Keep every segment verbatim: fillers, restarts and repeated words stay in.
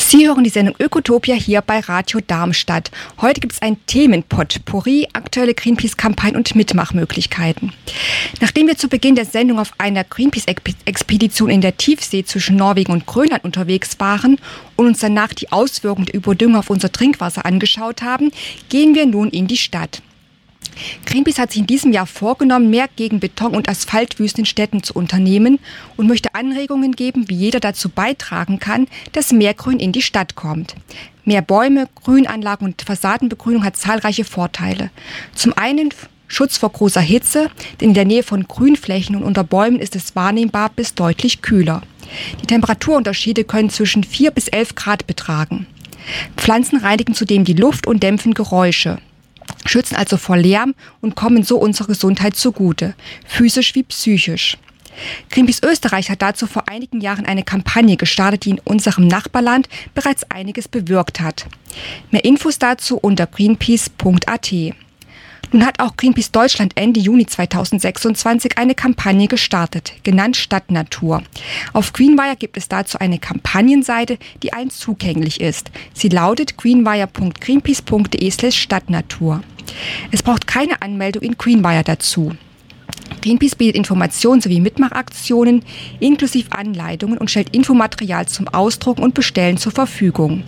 Sie hören die Sendung Ökotopia hier bei Radio Darmstadt. Heute gibt es ein Themenpotpourri, aktuelle Greenpeace-Kampagnen und Mitmachmöglichkeiten. Nachdem wir zu Beginn der Sendung auf einer Greenpeace-Expedition in der Tiefsee zwischen Norwegen und Grönland unterwegs waren und uns danach die Auswirkungen der Überdüngung auf unser Trinkwasser angeschaut haben, gehen wir nun in die Stadt. Greenpeace hat sich in diesem Jahr vorgenommen, mehr gegen Beton- und Asphaltwüsten in Städten zu unternehmen und möchte Anregungen geben, wie jeder dazu beitragen kann, dass mehr Grün in die Stadt kommt. Mehr Bäume, Grünanlagen und Fassadenbegrünung hat zahlreiche Vorteile. Zum einen Schutz vor großer Hitze, denn in der Nähe von Grünflächen und unter Bäumen ist es wahrnehmbar bis deutlich kühler. Die Temperaturunterschiede können zwischen vier bis elf Grad betragen. Pflanzen reinigen zudem die Luft und dämpfen Geräusche, schützen also vor Lärm und kommen so unserer Gesundheit zugute, physisch wie psychisch. Greenpeace Österreich hat dazu vor einigen Jahren eine Kampagne gestartet, die in unserem Nachbarland bereits einiges bewirkt hat. Mehr Infos dazu unter greenpeace punkt a t. Nun hat auch Greenpeace Deutschland Ende Juni zweitausendsechsundzwanzig eine Kampagne gestartet, genannt Stadtnatur. Auf Greenwire gibt es dazu eine Kampagnenseite, die allen zugänglich ist. Sie lautet greenwire punkt greenpeace punkt de slash stadtnatur. Es braucht keine Anmeldung in Greenwire dazu. Greenpeace bietet Informationen sowie Mitmachaktionen inklusive Anleitungen und stellt Infomaterial zum Ausdrucken und Bestellen zur Verfügung.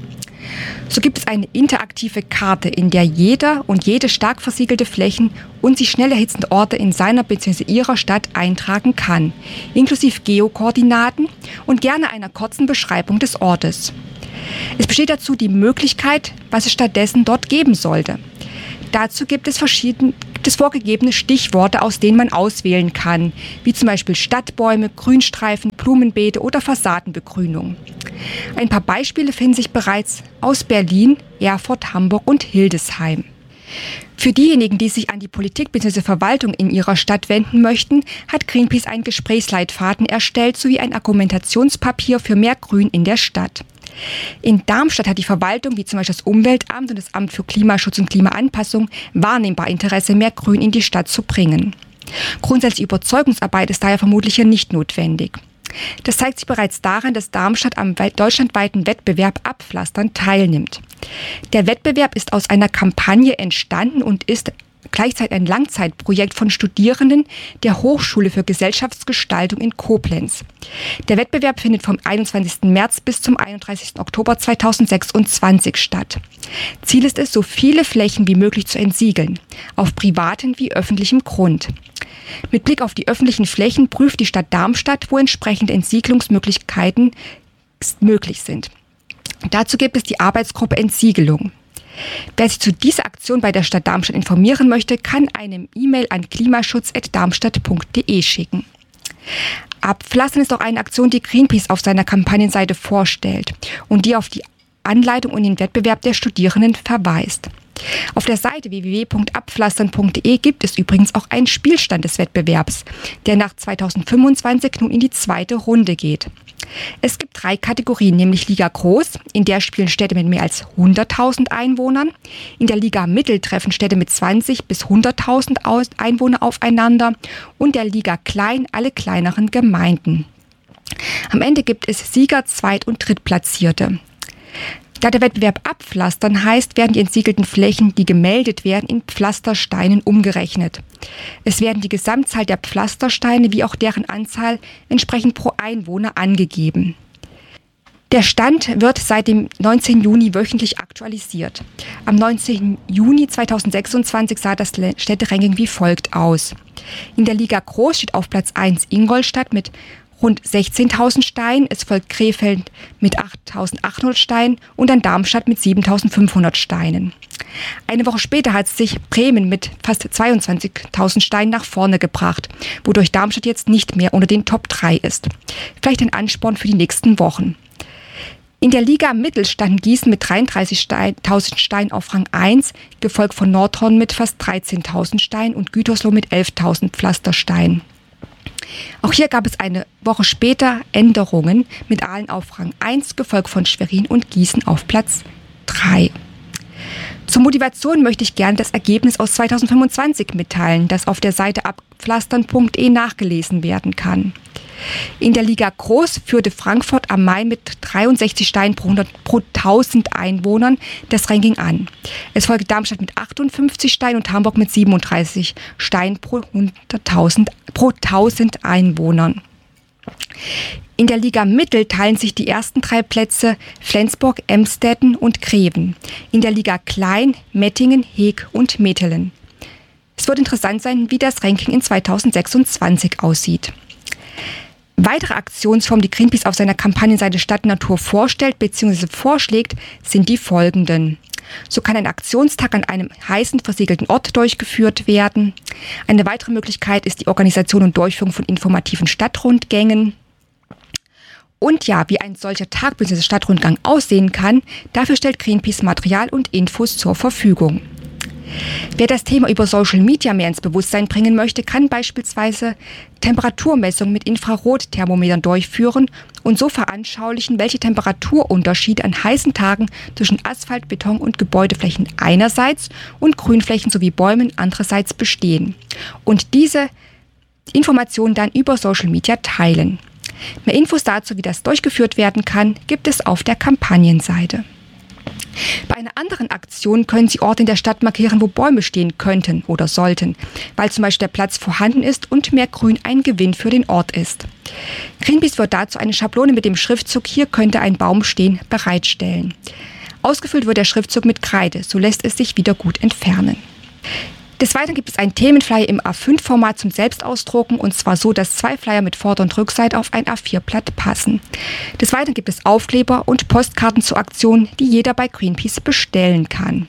So gibt es eine interaktive Karte, in der jeder und jede stark versiegelte Flächen und sich schnell erhitzende Orte in seiner bzw. ihrer Stadt eintragen kann, inklusive Geokoordinaten und gerne einer kurzen Beschreibung des Ortes. Es besteht dazu die Möglichkeit, was es stattdessen dort geben sollte. Dazu gibt es verschiedene gibt es vorgegebene Stichworte, aus denen man auswählen kann, wie zum Beispiel Stadtbäume, Grünstreifen, Blumenbeete oder Fassadenbegrünung. Ein paar Beispiele finden sich bereits aus Berlin, Erfurt, Hamburg und Hildesheim. Für diejenigen, die sich an die Politik bzw. Verwaltung in ihrer Stadt wenden möchten, hat Greenpeace einen Gesprächsleitfaden erstellt sowie ein Argumentationspapier für mehr Grün in der Stadt. In Darmstadt hat die Verwaltung, wie zum Beispiel das Umweltamt und das Amt für Klimaschutz und Klimaanpassung, wahrnehmbar Interesse, mehr Grün in die Stadt zu bringen. Grundsätzliche Überzeugungsarbeit ist daher vermutlich hier nicht notwendig. Das zeigt sich bereits daran, dass Darmstadt am deutschlandweiten Wettbewerb Abpflastern teilnimmt. Der Wettbewerb ist aus einer Kampagne entstanden und ist gleichzeitig ein Langzeitprojekt von Studierenden der Hochschule für Gesellschaftsgestaltung in Koblenz. Der Wettbewerb findet vom einundzwanzigsten März bis zum einunddreißigsten Oktober zweitausendsechsundzwanzig statt. Ziel ist es, so viele Flächen wie möglich zu entsiegeln, auf privatem wie öffentlichem Grund. Mit Blick auf die öffentlichen Flächen prüft die Stadt Darmstadt, wo entsprechende Entsiegelungsmöglichkeiten möglich sind. Dazu gibt es die Arbeitsgruppe Entsiegelung. Wer sich zu dieser Aktion bei der Stadt Darmstadt informieren möchte, kann eine E-Mail an klimaschutz at darmstadt punkt de schicken. Abpflastern ist auch eine Aktion, die Greenpeace auf seiner Kampagnenseite vorstellt und die auf die Anleitung und den Wettbewerb der Studierenden verweist. Auf der Seite w w w punkt abpflastern punkt de gibt es übrigens auch einen Spielstand des Wettbewerbs, der nach zweitausendfünfundzwanzig nun in die zweite Runde geht. Es gibt drei Kategorien, nämlich Liga Groß, in der spielen Städte mit mehr als hunderttausend Einwohnern. In der Liga Mittel treffen Städte mit zwanzig bis hunderttausend Einwohner aufeinander und der Liga Klein alle kleineren Gemeinden. Am Ende gibt es Sieger, Zweit- und Drittplatzierte. Da der Wettbewerb Abpflastern heißt, werden die entsiegelten Flächen, die gemeldet werden, in Pflastersteinen umgerechnet. Es werden die Gesamtzahl der Pflastersteine wie auch deren Anzahl entsprechend pro Einwohner angegeben. Der Stand wird seit dem neunzehnten Juni wöchentlich aktualisiert. Am neunzehnten Juni zweitausendsechsundzwanzig sah das Städteranking wie folgt aus. In der Liga Groß steht auf Platz eins Ingolstadt mit rund sechzehntausend Steinen, es folgt Krefeld mit achttausendachthundert Steinen und dann Darmstadt mit siebentausendfünfhundert Steinen. Eine Woche später hat sich Bremen mit fast zweiundzwanzigtausend Steinen nach vorne gebracht, wodurch Darmstadt jetzt nicht mehr unter den Top drei ist. Vielleicht ein Ansporn für die nächsten Wochen. In der Liga Mittel standen Gießen mit dreiunddreißigtausend Steinen auf Rang eins, gefolgt von Nordhorn mit fast dreizehntausend Steinen und Gütersloh mit elftausend Pflastersteinen. Auch hier gab es eine Woche später Änderungen mit Aalen auf Rang eins, gefolgt von Schwerin und Gießen auf Platz drei. Zur Motivation möchte ich gerne das Ergebnis aus zweitausendfünfundzwanzig mitteilen, das auf der Seite abpflastern punkt de nachgelesen werden kann. In der Liga Groß führte Frankfurt am Main mit dreiundsechzig Steinen pro, hundert, pro tausend Einwohnern das Ranking an. Es folgte Darmstadt mit achtundfünfzig Steinen und Hamburg mit siebenunddreißig Steinen pro hunderttausend, pro tausend Einwohnern. In der Liga Mittel teilen sich die ersten drei Plätze Flensburg, Emstetten und Greven. In der Liga Klein Mettingen, Heeg und Metelen. Es wird interessant sein, wie das Ranking in zweitausendsechsundzwanzig aussieht. Weitere Aktionsformen, die Greenpeace auf seiner Kampagnenseite Stadt Natur vorstellt bzw. vorschlägt, sind die folgenden. So kann ein Aktionstag an einem heißen, versiegelten Ort durchgeführt werden. Eine weitere Möglichkeit ist die Organisation und Durchführung von informativen Stadtrundgängen. Und ja, wie ein solcher Tag bzw. Stadtrundgang aussehen kann, dafür stellt Greenpeace Material und Infos zur Verfügung. Wer das Thema über Social Media mehr ins Bewusstsein bringen möchte, kann beispielsweise Temperaturmessungen mit Infrarotthermometern durchführen und so veranschaulichen, welche Temperaturunterschiede an heißen Tagen zwischen Asphalt, Beton und Gebäudeflächen einerseits und Grünflächen sowie Bäumen andererseits bestehen. Und diese Informationen dann über Social Media teilen. Mehr Infos dazu, wie das durchgeführt werden kann, gibt es auf der Kampagnenseite. Bei einer anderen Aktion können Sie Orte in der Stadt markieren, wo Bäume stehen könnten oder sollten, weil zum Beispiel der Platz vorhanden ist und mehr Grün ein Gewinn für den Ort ist. Greenpeace wird dazu eine Schablone mit dem Schriftzug "Hier könnte ein Baum stehen" bereitstellen. Ausgefüllt wird der Schriftzug mit Kreide, so lässt es sich wieder gut entfernen. Des Weiteren gibt es einen Themenflyer im A fünf Format zum Selbstausdrucken, und zwar so, dass zwei Flyer mit Vorder- und Rückseite auf ein A vier Blatt passen. Des Weiteren gibt es Aufkleber und Postkarten zur Aktion, die jeder bei Greenpeace bestellen kann.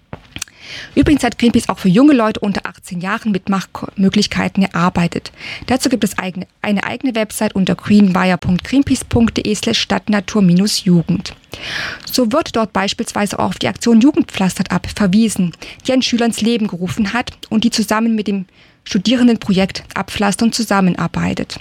Übrigens hat Greenpeace auch für junge Leute unter achtzehn Jahren Mitmachmöglichkeiten erarbeitet. Dazu gibt es eigene, eine eigene Website unter greenwire punkt greenpeace punkt de slash stadtnatur minus jugend. So wird dort beispielsweise auch auf die Aktion Jugendpflastert ab verwiesen, die ein Schüler ins Leben gerufen hat und die zusammen mit dem Studierendenprojekt Abpflastern zusammenarbeitet.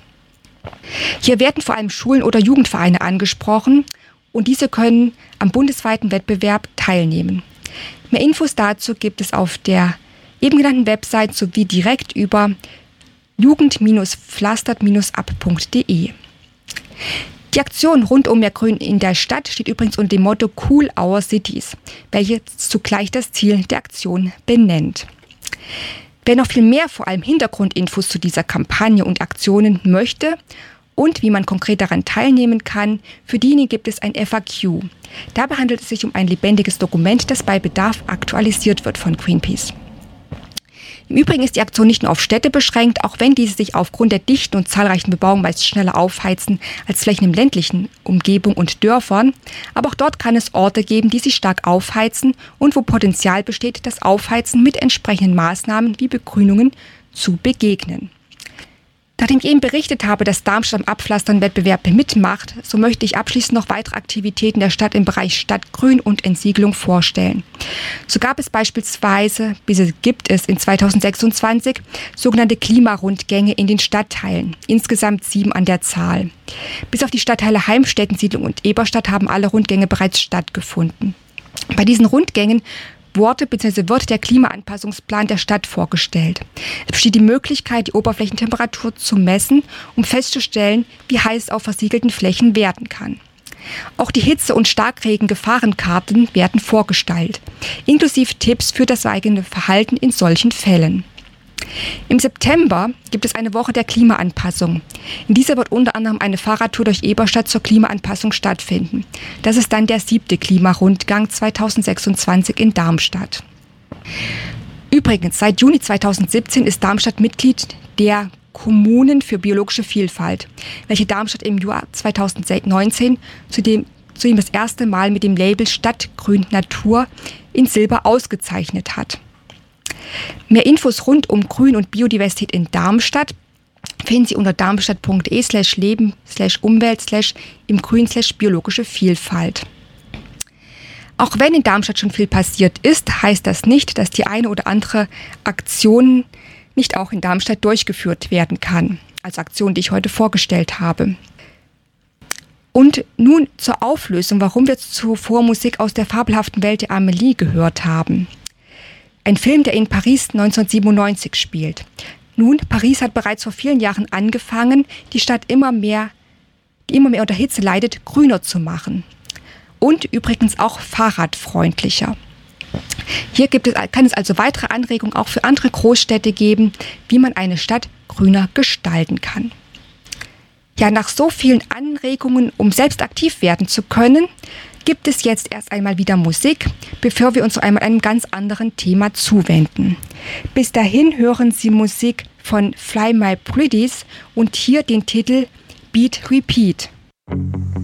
Hier werden vor allem Schulen oder Jugendvereine angesprochen und diese können am bundesweiten Wettbewerb teilnehmen. Mehr Infos dazu gibt es auf der eben genannten Website sowie direkt über jugend pflastert ab punkt de. Die Aktion rund um mehr Grün in der Stadt steht übrigens unter dem Motto Cool Our Cities, welches zugleich das Ziel der Aktion benennt. Wer noch viel mehr, vor allem Hintergrundinfos zu dieser Kampagne und Aktionen möchte und wie man konkret daran teilnehmen kann, für diejenigen gibt es ein F A Q. Dabei handelt es sich um ein lebendiges Dokument, das bei Bedarf aktualisiert wird von Greenpeace. Im Übrigen ist die Aktion nicht nur auf Städte beschränkt, auch wenn diese sich aufgrund der dichten und zahlreichen Bebauung meist schneller aufheizen als Flächen in ländlichen Umgebungen und Dörfern. Aber auch dort kann es Orte geben, die sich stark aufheizen und wo Potenzial besteht, das Aufheizen mit entsprechenden Maßnahmen wie Begrünungen zu begegnen. Nachdem ich eben berichtet habe, dass Darmstadt am Abpflastern-Wettbewerb mitmacht, so möchte ich abschließend noch weitere Aktivitäten der Stadt im Bereich Stadtgrün und Entsiegelung vorstellen. So gab es beispielsweise, bis gibt es in zweitausendsechsundzwanzig, sogenannte Klimarundgänge in den Stadtteilen, insgesamt sieben an der Zahl. Bis auf die Stadtteile Heimstetten, Siedlung und Eberstadt haben alle Rundgänge bereits stattgefunden. Bei diesen Rundgängen wurde bzw. wird der Klimaanpassungsplan der Stadt vorgestellt. Es besteht die Möglichkeit, die Oberflächentemperatur zu messen, um festzustellen, wie heiß es auf versiegelten Flächen werden kann. Auch die Hitze- und Starkregen-Gefahrenkarten werden vorgestellt, inklusive Tipps für das eigene Verhalten in solchen Fällen. Im September gibt es eine Woche der Klimaanpassung. In dieser wird unter anderem eine Fahrradtour durch Eberstadt zur Klimaanpassung stattfinden. Das ist dann der siebte Klimarundgang zweitausendsechsundzwanzig in Darmstadt. Übrigens, seit Juni zweitausendsiebzehn ist Darmstadt Mitglied der Kommunen für biologische Vielfalt, welche Darmstadt im Jahr zweitausendneunzehn zudem, zudem das erste Mal mit dem Label Stadtgrün Natur in Silber ausgezeichnet hat. Mehr Infos rund um Grün und Biodiversität in Darmstadt finden Sie unter darmstadt.de slash leben slash umwelt slash im Grün slash biologische Vielfalt. Auch wenn in Darmstadt schon viel passiert ist, heißt das nicht, dass die eine oder andere Aktion nicht auch in Darmstadt durchgeführt werden kann. Als Aktion, die ich heute vorgestellt habe. Und nun zur Auflösung, warum wir zuvor Musik aus der fabelhaften Welt der Amelie gehört haben. Ein Film, der in Paris neunzehnhundertsiebenundneunzig spielt. Nun, Paris hat bereits vor vielen Jahren angefangen, die Stadt immer mehr, die immer mehr unter Hitze leidet, grüner zu machen. Und übrigens auch fahrradfreundlicher. Hier gibt es, kann es also weitere Anregungen auch für andere Großstädte geben, wie man eine Stadt grüner gestalten kann. Ja, nach so vielen Anregungen, um selbst aktiv werden zu können, gibt es jetzt erst einmal wieder Musik, bevor wir uns noch einmal einem ganz anderen Thema zuwenden. Bis dahin hören Sie Musik von Fly My Pretties und hier den Titel Beat Repeat.